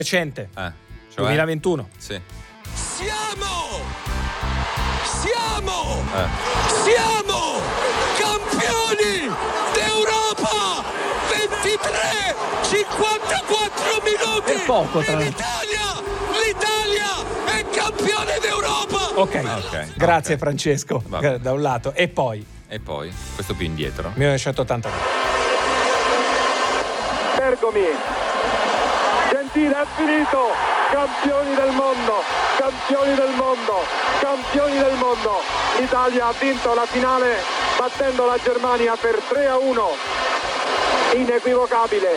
Recente. Cioè? 2021. Sì. Siamo campioni d'Europa. 54 minuti. Per poco, tra l'altro. L'Italia è campione d'Europa. Ok. Grazie Francesco. Vabbè. Da un lato. E poi questo più indietro. 1989. Bergomi, Gentile, è finito. Campioni del mondo, campioni del mondo, campioni del mondo. L'Italia ha vinto la finale battendo la Germania per 3-1, inequivocabile.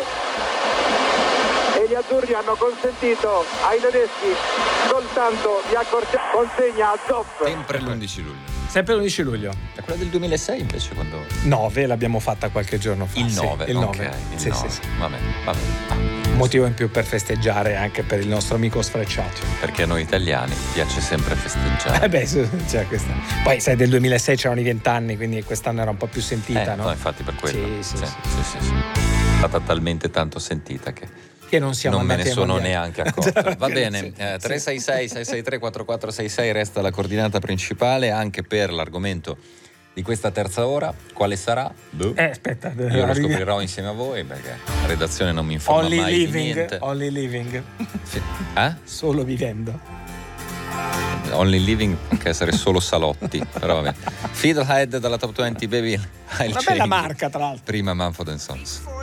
E gli azzurri hanno consentito ai tedeschi soltanto di accorciare consegna a Zoff. Sempre l'11 luglio. Sempre l'11 luglio. È quella del 2006 invece quando... 9 l'abbiamo fatta qualche giorno fa. Il sì, 9, il 9. ok. Sì. Vabbè. Motivo in più per festeggiare anche per il nostro amico sfrecciato. Perché a noi italiani piace sempre festeggiare. C'è questa. Poi sai, del 2006 c'erano i 20 anni, quindi quest'anno era un po' più sentita, no? No, infatti per quello. Sì. È stata talmente tanto sentita che non siamo non me ne andati ai sono mondiali. neanche accorto. Va bene, 366-663-4466 resta la coordinata principale anche per l'argomento di questa terza ora. Quale sarà? Aspetta. Io lo scoprirò insieme a voi perché la redazione non mi informa mai di niente. Only living. Sì. Solo vivendo. Only living può anche essere solo salotti, però vabbè. Fiddlehead dalla Top 20, Baby. Una bella marca, tra l'altro. Prima Mumford & Sons.